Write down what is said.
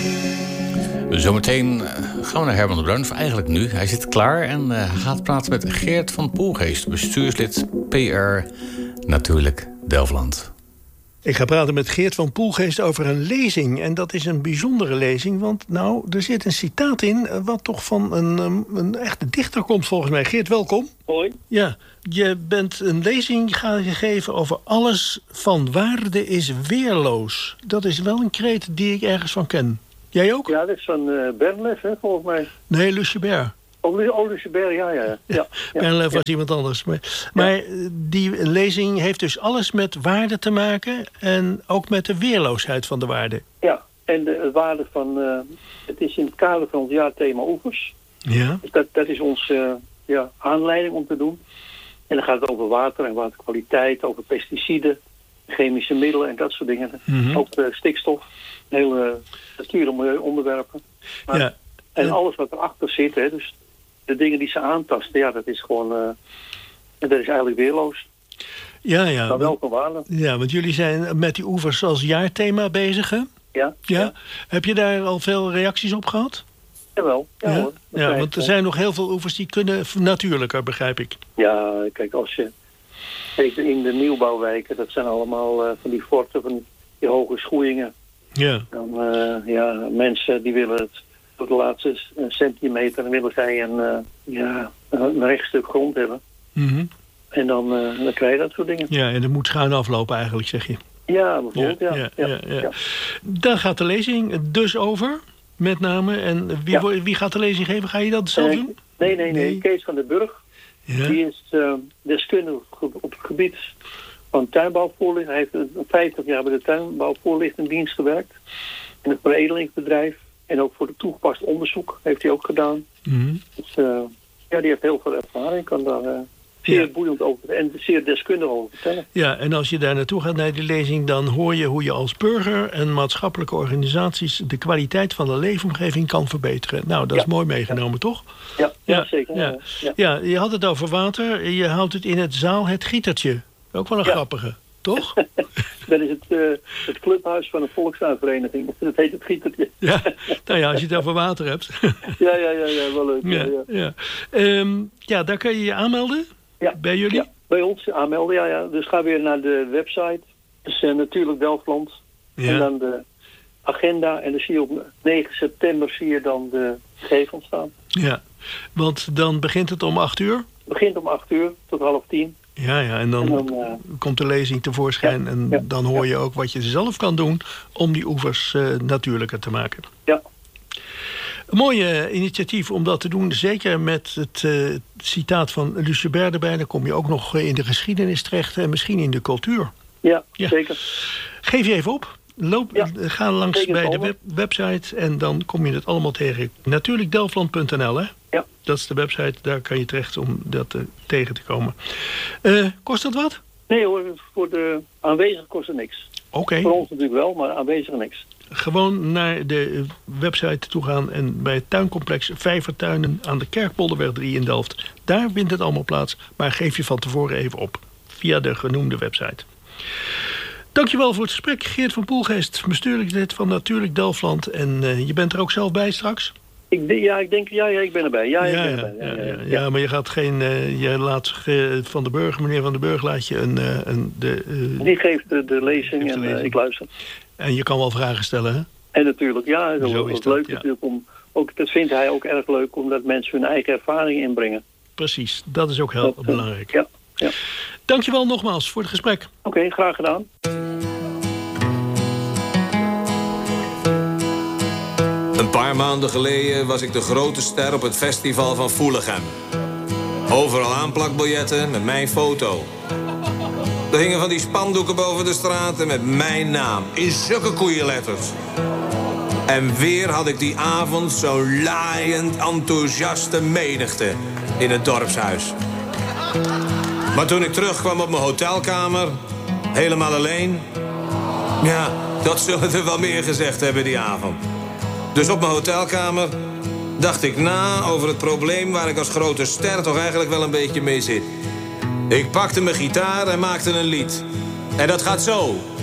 Zometeen gaan we naar Herman de Bruin, of eigenlijk nu. Hij zit klaar en hij gaat praten met Geert van Poelgeest, bestuurslid PR Natuurlijk Delfland. Ik ga praten met Geert van Poelgeest over een lezing. En dat is een bijzondere lezing, want er zit een citaat in wat toch van een echte dichter komt volgens mij. Geert, welkom. Hoi. Ja, je bent een lezing gegeven over alles van waarde is weerloos. Dat is wel een kreet die ik ergens van ken. Jij ook? Ja, dat is van Bernlef, hè, volgens mij. Nee, Lucebert. Oh, Lucebert, ja. Bernlef was iemand anders. Maar die lezing heeft dus alles met waarde te maken en ook met de weerloosheid van de waarde. Ja, en de waarde van... het is in het kader van ons jaarthema oevers. Ja. Dus dat is onze aanleiding om te doen. En dan gaat het over water en waterkwaliteit, over pesticiden, chemische middelen en dat soort dingen. Mm-hmm. Ook stikstof, hele natuur- en milieuonderwerpen. En alles wat erachter zit, hè, dus de dingen die ze aantasten, dat is gewoon... dat is eigenlijk weerloos. Ja. Maar wel van waarde. Ja, want jullie zijn met die oevers als jaarthema bezig, hè? Ja. Heb je daar al veel reacties op gehad? Jawel. Ja, want er zijn nog heel veel oevers die kunnen natuurlijker, begrijp ik. Ja, kijk, als je... Zeker in de nieuwbouwwijken, dat zijn allemaal van die forten, van die hoge schoeien. Ja. Dan, mensen die willen het tot de laatste centimeter, dan willen zij een rechtstuk grond hebben. Mm-hmm. En dan krijg je dat soort dingen. Ja, en dat moet schuin aflopen eigenlijk, zeg je. Ja, bijvoorbeeld, ja. Daar gaat de lezing dus over, met name. En wie gaat de lezing geven? Ga je dat zelf doen? Nee. Kees van den Burg. Ja. Die is deskundige op het gebied van tuinbouwvoorlichting. Hij heeft 50 jaar bij de tuinbouwvoorlichtingdienst gewerkt. In het veredelingsbedrijf. En ook voor het toegepast onderzoek heeft hij ook gedaan. Mm-hmm. Dus die heeft heel veel ervaring. Kan daar zeer boeiend over en zeer deskundig over vertellen. Ja, en als je daar naartoe gaat naar die lezing, dan hoor je hoe je als burger en maatschappelijke organisaties de kwaliteit van de leefomgeving kan verbeteren. Nou, dat is mooi meegenomen, toch? Ja, zeker. Ja, je had het over water. Je houdt het in het zaal het gietertje. Ook wel een grappige, toch? Dat is het clubhuis van een volkstuinvereniging. Dat heet het gietertje. Ja, nou ja, als je het over water hebt. Ja, wel leuk. Ja, daar kun je je aanmelden? Ja. Bij jullie? Ja, bij ons aanmelden, ja. Dus ga weer naar de website. Dus natuurlijk Delfland. Ja. En dan de agenda. En dan zie je op 9 september zie je dan de gegevens staan. Ja, want dan begint het om 8 uur? Het begint om 8 uur tot 9:30. Ja, en dan komt de lezing tevoorschijn. En dan hoor je ook wat je zelf kan doen om die oevers natuurlijker te maken. Ja. Een mooie initiatief om dat te doen. Zeker met het citaat van Lucebert erbij. Dan kom je ook nog in de geschiedenis terecht en misschien in de cultuur. Ja, zeker. Geef je even op. Ga langs bij de website en dan kom je het allemaal tegen. Natuurlijkdelfland.nl, hè? Ja. Dat is de website, daar kan je terecht om dat tegen te komen. Kost dat wat? Nee hoor, voor de aanwezigen kost het niks. Oké. Voor ons natuurlijk wel, maar aanwezigen niks. Gewoon naar de website toe gaan en bij het tuincomplex Vijvertuinen aan de Kerkpolderweg 3 in Delft. Daar vindt het allemaal plaats, maar geef je van tevoren even op via de genoemde website. Dankjewel voor het gesprek, Geert van Poelgeest, bestuurlijk lid van Natuurlijk Delfland. En je bent er ook zelf bij straks? Ik ben erbij. Ja, maar je gaat geen... je laat Van den Burg, meneer Van den Burg, laat je die geeft de lezing en ik luister. En je kan wel vragen stellen, hè? En natuurlijk, dat is leuk natuurlijk om... Ook, dat vindt hij ook erg leuk, omdat mensen hun eigen ervaring inbrengen. Precies, dat is ook heel belangrijk. Ja. Dankjewel nogmaals voor het gesprek. Oké, graag gedaan. Een paar maanden geleden was ik de grote ster op het festival van Voelichem. Overal aanplakbiljetten met mijn foto. Er hingen van die spandoeken boven de straten met mijn naam in zulke koeienletters. En weer had ik die avond zo'n laaiend enthousiaste menigte in het dorpshuis. Maar toen ik terugkwam op mijn hotelkamer, helemaal alleen... ja, dat zullen er wel meer gezegd hebben die avond. Dus op mijn hotelkamer dacht ik na over het probleem waar ik als grote ster toch eigenlijk wel een beetje mee zit. Ik pakte mijn gitaar en maakte een lied. En dat gaat zo.